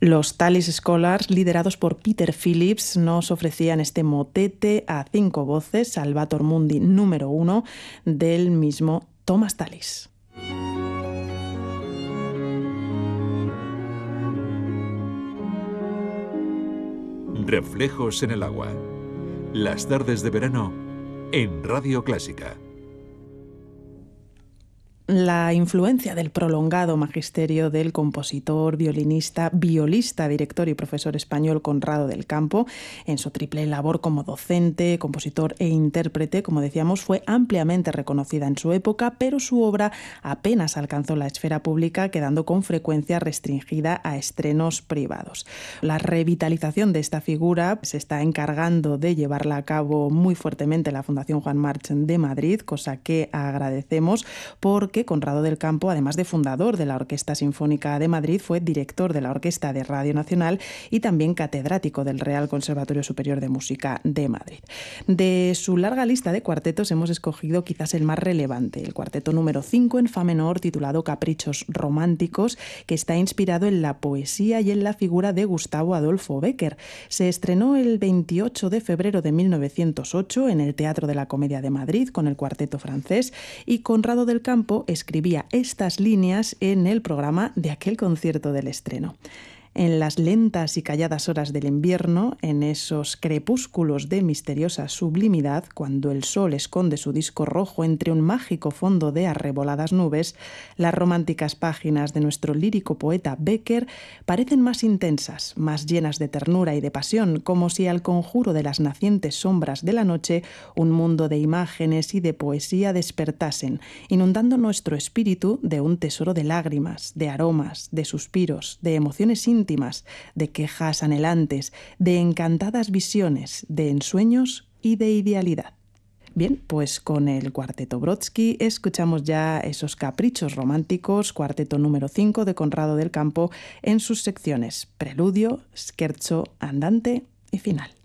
Los Thalys Scholars, liderados por Peter Phillips, nos ofrecían este motete a 5 voces, Salvator Mundi número 1, del mismo Thomas Tallis. Reflejos en el agua. Las tardes de verano en Radio Clásica. La influencia del prolongado magisterio del compositor, violinista, violista, director y profesor español Conrado del Campo en su triple labor como docente, compositor e intérprete, como decíamos, fue ampliamente reconocida en su época, pero su obra apenas alcanzó la esfera pública, quedando con frecuencia restringida a estrenos privados. La revitalización de esta figura se está encargando de llevarla a cabo muy fuertemente la Fundación Juan March de Madrid, cosa que agradecemos porque Conrado del Campo, además de fundador de la Orquesta Sinfónica de Madrid, fue director de la Orquesta de Radio Nacional y también catedrático del Real Conservatorio Superior de Música de Madrid. De su larga lista de cuartetos hemos escogido quizás el más relevante, el cuarteto número 5 en fa menor, titulado Caprichos Románticos, que está inspirado en la poesía y en la figura de Gustavo Adolfo Bécquer. Se estrenó el 28 de febrero de 1908 en el Teatro de la Comedia de Madrid con el Cuarteto Francés, y Conrado del Campo escribía estas líneas en el programa de aquel concierto del estreno. En las lentas y calladas horas del invierno, en esos crepúsculos de misteriosa sublimidad, cuando el sol esconde su disco rojo entre un mágico fondo de arreboladas nubes, las románticas páginas de nuestro lírico poeta Bécquer parecen más intensas, más llenas de ternura y de pasión, como si al conjuro de las nacientes sombras de la noche un mundo de imágenes y de poesía despertasen, inundando nuestro espíritu de un tesoro de lágrimas, de aromas, de suspiros, de emociones íntimas, de quejas anhelantes, de encantadas visiones, de ensueños y de idealidad. Bien, pues con el Cuarteto Brodsky escuchamos ya esos caprichos románticos, cuarteto número 5 de Conrado del Campo, en sus secciones Preludio, Scherzo, Andante y Final.